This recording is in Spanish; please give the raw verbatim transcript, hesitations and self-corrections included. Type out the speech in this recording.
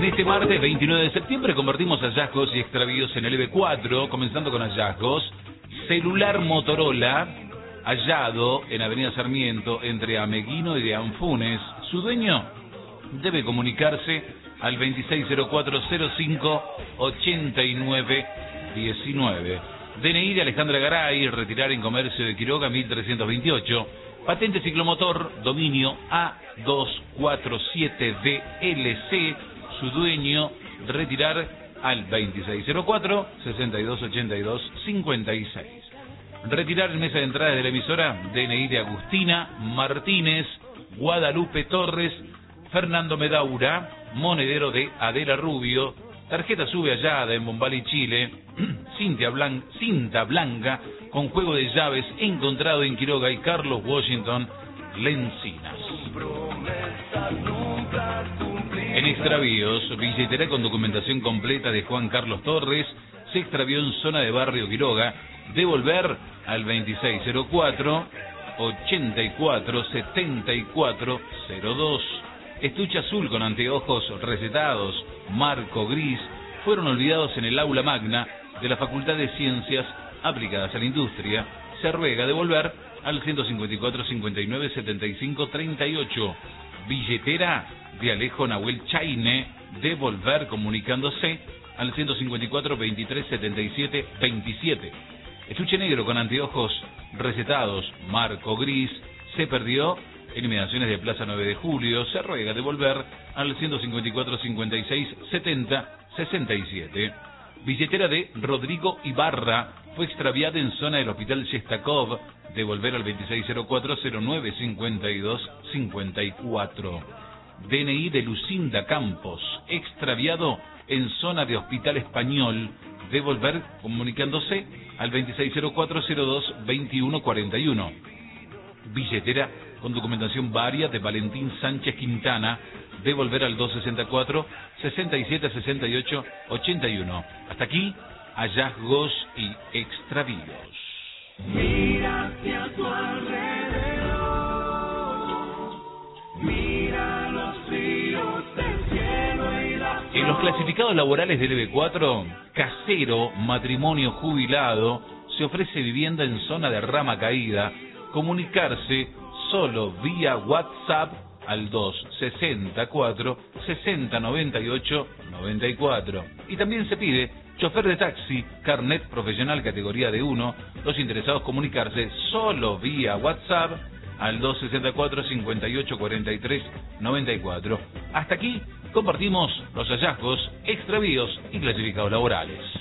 En este martes veintinueve de septiembre convertimos hallazgos y extravíos en el E B cuatro, comenzando con hallazgos. Celular Motorola, hallado en Avenida Sarmiento, entre Ameguino y de Anfunes. Su dueño debe comunicarse al veintiséis cero cuatro cero cinco ochenta y nueve diecinueve. D N I de Alejandra Garay, retirar en Comercio de Quiroga mil trescientos veintiocho. Patente ciclomotor, dominio A doscientos cuarenta y siete D L C. Su dueño, retirar al veintiséis cero cuatro sesenta y dos ochenta y dos cincuenta y seis. Retirar en mesa de entrada de la emisora D N I de Agustina Martínez, Guadalupe Torres, Fernando Medaura, monedero de Adela Rubio, tarjeta sube hallada en Bombali, Chile, cinta, blan cinta blanca con juego de llaves encontrado en Quiroga y Carlos Washington, Lencinas. En extravíos, billetera con documentación completa de Juan Carlos Torres, se extravió en zona de Barrio Quiroga, devolver al veintiséis cero cuatro ochenta y cuatro setenta y cuatro cero dos. Estuche azul con anteojos recetados, marco gris, fueron olvidados en el aula magna de la Facultad de Ciencias Aplicadas a la Industria. Se ruega devolver al ciento cincuenta y cuatro cincuenta y nueve setenta y cinco treinta y ocho. Billetera de Alejo Nahuel Chaine, devolver comunicándose al ciento cincuenta y cuatro veintitrés setenta y siete veintisiete. Estuche negro con anteojos recetados, marco gris, se perdió en inmediaciones de Plaza nueve de Julio. Se ruega devolver al ciento cincuenta y cuatro cincuenta y seis setenta sesenta y siete. Billetera de Rodrigo Ibarra fue extraviada en zona del Hospital Shestakov, devolver al veintiséis cero cuatro cero nueve cincuenta y dos cincuenta y cuatro. D N I de Lucinda Campos, extraviado en zona de Hospital Español, devolver comunicándose al veintiséis cero cuatro cero dos veintiuno cuarenta y uno. Billetera con documentación varia de Valentín Sánchez Quintana, devolver al doscientos sesenta y cuatro sesenta y siete sesenta y ocho ochenta y uno. Hasta aquí, hallazgos y extravíos. Mira hacia tu alrededor, mira los ríos del cielo y la flor. En los clasificados laborales del E B cuatro, casero, matrimonio jubilado, se ofrece vivienda en zona de Rama Caída. Comunicarse solo vía WhatsApp al doscientos sesenta y cuatro sesenta noventa y ocho noventa y cuatro. Y también se pide chofer de taxi, carnet profesional categoría D uno. Los interesados comunicarse solo vía WhatsApp al doscientos sesenta y cuatro cincuenta y ocho cuarenta y tres noventa y cuatro. Hasta aquí compartimos los hallazgos, extravíos y clasificados laborales.